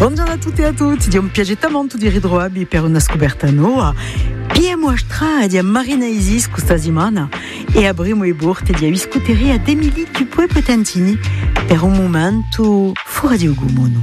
Buongiorno a tutti e a tutti, di un piacere molto di ritrovarvi per una scoperta nuova. Bien mostrare di Marina Isis questa settimana e avremo i borti di discutere ad Emilie Dupuy-Potentini per un momento fuori di Ugumono.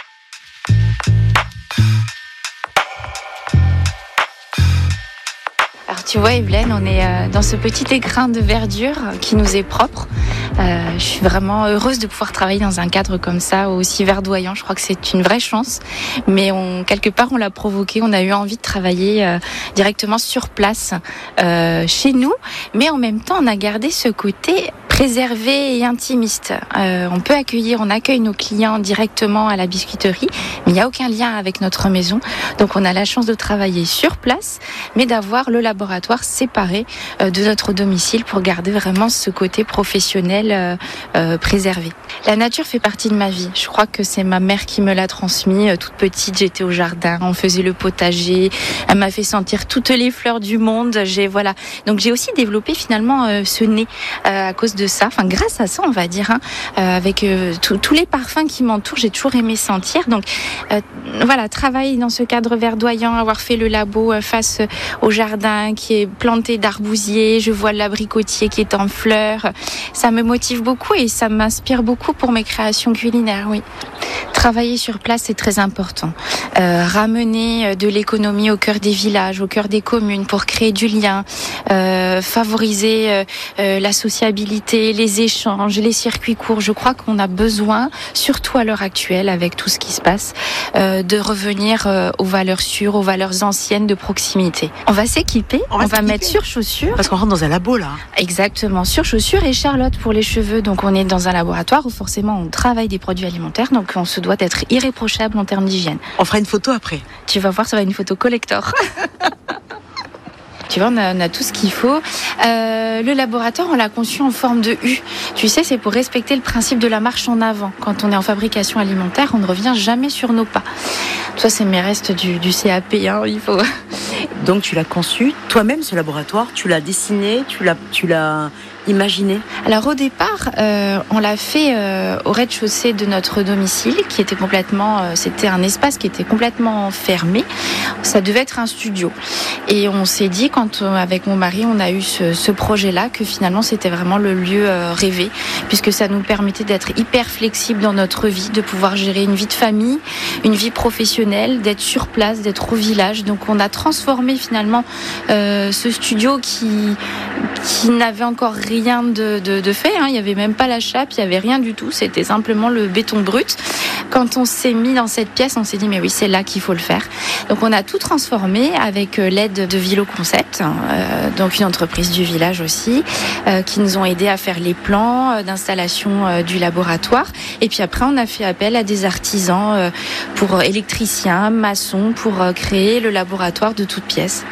Alors tu vois Evelyne, on est dans ce petit écrin de verdure qui nous est propre. Je suis vraiment heureuse de pouvoir travailler dans un cadre comme ça, aussi verdoyant. Je crois que c'est une vraie chance. Mais quelque part, on l'a provoqué. On a eu envie de travailler directement sur place chez nous. Mais en même temps, on a gardé ce côté préservé et intimiste. On accueille nos clients directement à la biscuiterie, mais il n'y a aucun lien avec notre maison. Donc on a la chance de travailler sur place, mais d'avoir le laboratoire séparé de notre domicile pour garder vraiment ce côté professionnel préservé. La nature fait partie de ma vie. Je crois que c'est ma mère qui me l'a transmis. Toute petite, j'étais au jardin, on faisait le potager. Elle m'a fait sentir toutes les fleurs du monde. Donc j'ai aussi développé finalement ce nez à cause de ça, grâce à ça on va dire, avec tous les parfums qui m'entourent, j'ai toujours aimé sentir. Donc travailler dans ce cadre verdoyant, avoir fait le labo face au jardin qui est planté d'arbousiers, je vois l'abricotier qui est en fleurs, ça me motive beaucoup et ça m'inspire beaucoup pour mes créations culinaires, oui. Travailler sur place, c'est très important. Ramener de l'économie au cœur des villages, au cœur des communes pour créer du lien, favoriser la sociabilité, les échanges, les circuits courts. Je crois qu'on a besoin, surtout à l'heure actuelle, avec tout ce qui se passe, de revenir aux valeurs sûres, aux valeurs anciennes de proximité. On va s'équiper, on va mettre sur chaussures. Parce qu'on rentre dans un labo là. Exactement, sur chaussures et Charlotte pour les cheveux. Donc on est dans un laboratoire où forcément on travaille des produits alimentaires, donc on se doit d'être irréprochable en termes d'hygiène. On fera une photo après. Tu vas voir, ça va être une photo collector. Tu vois, on a tout ce qu'il faut. Le laboratoire, on l'a conçu en forme de U. Tu sais, c'est pour respecter le principe de la marche en avant. Quand on est en fabrication alimentaire, on ne revient jamais sur nos pas. Ça, c'est mes restes du CAP. Il faut. Donc, tu l'as conçu toi-même, ce laboratoire. Tu l'as dessiné, tu l'as imaginé. Alors au départ, on l'a fait au rez-de-chaussée de notre domicile, qui était c'était un espace qui était complètement fermé. Ça devait être un studio. Et on s'est dit, avec mon mari, on a eu ce projet-là, que finalement c'était vraiment le lieu rêvé, puisque ça nous permettait d'être hyper flexible dans notre vie, de pouvoir gérer une vie de famille, une vie professionnelle, d'être sur place, d'être au village. Donc on a transformé finalement ce studio qui n'avait encore rien de fait, il n'y avait même pas la chape, il n'y avait rien du tout, c'était simplement le béton brut. Quand on s'est mis dans cette pièce, on s'est dit mais oui, c'est là qu'il faut le faire. Donc on a tout transformé avec l'aide de Vilo Concept, donc une entreprise du village aussi, qui nous ont aidés à faire les plans d'installation du laboratoire. Et puis après, on a fait appel à des artisans pour électriciens, maçons, pour créer le laboratoire de toutes pièces.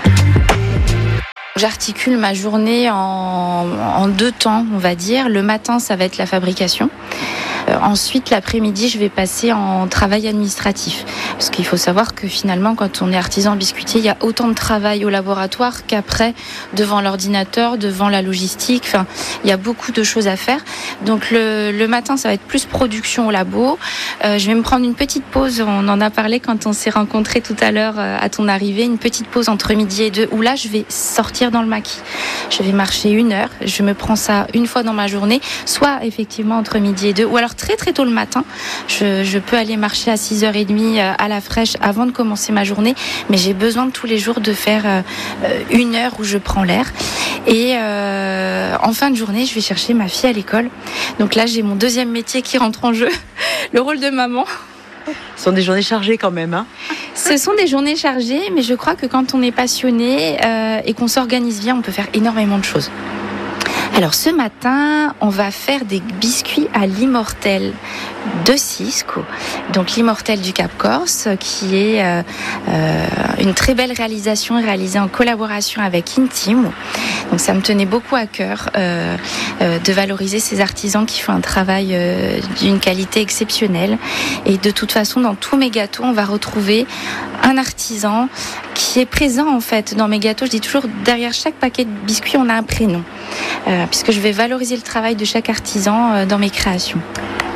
J'articule ma journée en 2 temps, on va dire. Le matin, ça va être la fabrication. Ensuite, l'après-midi, je vais passer en travail administratif. Parce qu'il faut savoir que finalement, quand on est artisan biscuitier, il y a autant de travail au laboratoire qu'après, devant l'ordinateur, devant la logistique. Il y a beaucoup de choses à faire. Donc le matin, ça va être plus production au labo. Je vais me prendre une petite pause. On en a parlé quand on s'est rencontrés tout à l'heure à ton arrivée. Une petite pause entre midi et 2, où là, je vais sortir dans le maquis. Je vais marcher 1 heure. Je me prends ça une fois dans ma journée, soit effectivement entre midi et 2, ou alors très très tôt le matin. Je peux aller marcher à 6h30 à la fraîche avant de commencer ma journée, mais j'ai besoin de tous les jours de faire 1 heure où je prends l'air. Et en fin de journée, je vais chercher ma fille à l'école. Donc là, j'ai mon 2e métier qui rentre en jeu, le rôle de maman. Ce sont des journées chargées quand même. Ce sont des journées chargées, mais je crois que quand on est passionné et qu'on s'organise bien, on peut faire énormément de choses. Alors ce matin, on va faire des biscuits à l'immortel de Cisco. Donc l'immortel du Cap Corse, qui est une très belle réalisation réalisée en collaboration avec Intimo. Donc ça me tenait beaucoup à cœur de valoriser ces artisans qui font un travail d'une qualité exceptionnelle. Et de toute façon, dans tous mes gâteaux, on va retrouver un artisan qui est présent en fait dans mes gâteaux. Je dis toujours, derrière chaque paquet de biscuits, on a un prénom. Puisque je vais valoriser le travail de chaque artisan dans mes créations.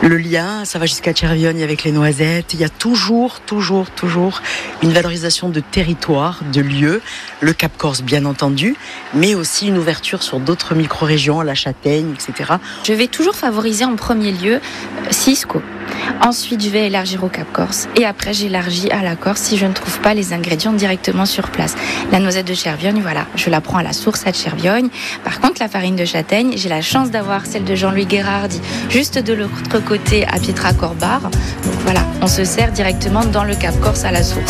Le lien, ça va jusqu'à Cerviogne avec les noisettes. Il y a toujours une valorisation de territoire, de lieux. Le Cap Corse, bien entendu, mais aussi une ouverture sur d'autres micro-régions, la Châtaigne, etc. Je vais toujours favoriser en premier lieu Cisco. Ensuite, je vais élargir au Cap Corse. Et après, j'élargis à la Corse si je ne trouve pas les ingrédients directement sur place. La noisette de Cerviogne, voilà, je la prends à la source à Cerviogne. Par contre, la farine de châtaigne, j'ai la chance d'avoir celle de Jean-Louis Guérardi juste de l'autre côté à Pietra Corbar. Donc voilà, on se sert directement dans le Cap Corse à la source.